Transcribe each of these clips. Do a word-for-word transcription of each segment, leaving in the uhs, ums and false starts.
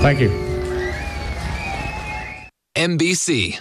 Thank you. N B C.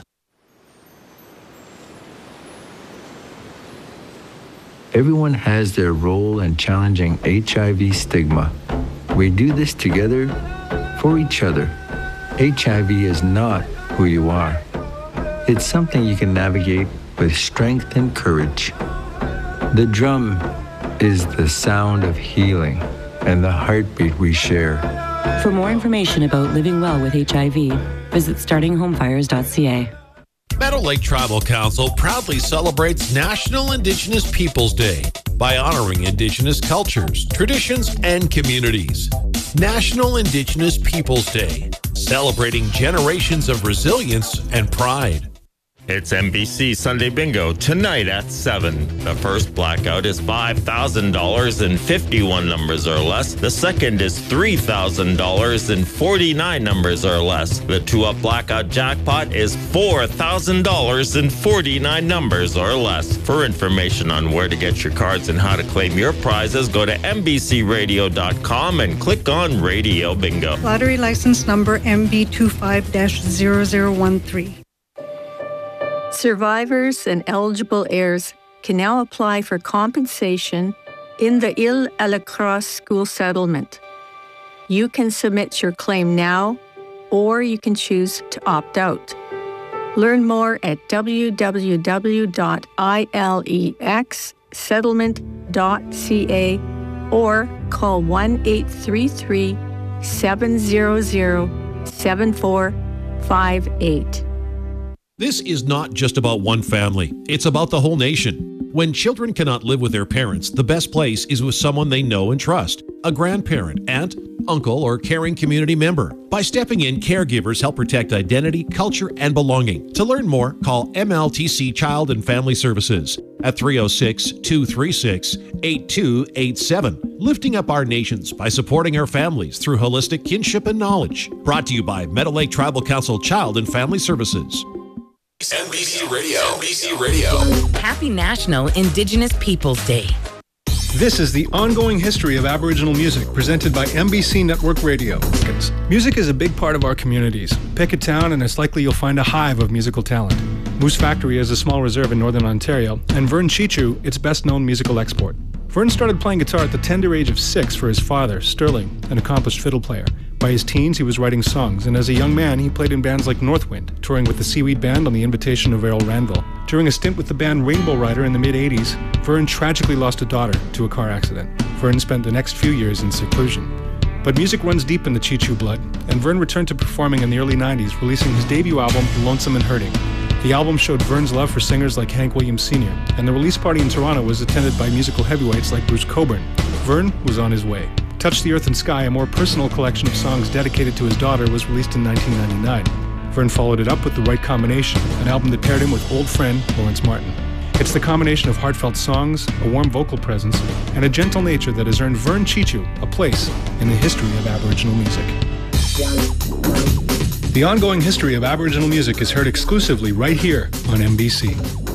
Everyone has their role in challenging H I V stigma. We do this together for each other. H I V is not who you are. It's something you can navigate with strength and courage. The drum is the sound of healing and the heartbeat we share. For more information about living well with H I V, visit starting home fires dot c a. Meadow Lake Tribal Council proudly celebrates National Indigenous Peoples Day by honoring Indigenous cultures, traditions, and communities. National Indigenous Peoples Day, celebrating generations of resilience and pride. It's N B C Sunday Bingo tonight at seven. The first blackout is five thousand dollars and fifty-one numbers or less. The second is three thousand dollars and forty-nine numbers or less. The two-up blackout jackpot is four thousand dollars and forty-nine numbers or less. For information on where to get your cards and how to claim your prizes, go to N B C radio dot com and click on Radio Bingo. Lottery license number M B two five dash zero zero one three. Survivors and eligible heirs can now apply for compensation in the Ile à la Crosse school settlement. You can submit your claim now, or you can choose to opt out. Learn more at w w w dot ilex settlement dot c a or call one eight three three, seven zero zero, seven four five eight. This is not just about one family. It's about the whole nation. When children cannot live with their parents, the best place is with someone they know and trust. A grandparent, aunt, uncle, or caring community member. By stepping in, caregivers help protect identity, culture, and belonging. To learn more, call M L T C Child and Family Services at three oh six, two three six, eight two eight seven. Lifting up our nations by supporting our families through holistic kinship and knowledge. Brought to you by Meadow Lake Tribal Council Child and Family Services. N B C Radio. N B C Radio. Happy National Indigenous Peoples Day. This is the ongoing history of Aboriginal music presented by N B C Network Radio. Music is a big part of our communities. Pick a town and it's likely you'll find a hive of musical talent. Moose Factory is a small reserve in northern Ontario, and Vern Chichu, its best-known musical export. Vern started playing guitar at the tender age of six for his father, Sterling, an accomplished fiddle player. By his teens, he was writing songs, and as a young man, he played in bands like Northwind, touring with the Seaweed Band on the invitation of Errol Ranville. During a stint with the band Rainbow Rider in the mid-eighties, Vern tragically lost a daughter to a car accident. Vern spent the next few years in seclusion. But music runs deep in the Chichu blood, and Vern returned to performing in the early nineties, releasing his debut album, Lonesome and Hurting. The album showed Vern's love for singers like Hank Williams Senior, and the release party in Toronto was attended by musical heavyweights like Bruce Cockburn. Vern was on his way. Touch the Earth and Sky, a more personal collection of songs dedicated to his daughter, was released in nineteen ninety-nine. Vern followed it up with The Right Combination, an album that paired him with old friend Lawrence Martin. It's the combination of heartfelt songs, a warm vocal presence, and a gentle nature that has earned Vern Chichu a place in the history of Aboriginal music. The ongoing history of Aboriginal music is heard exclusively right here on N B C.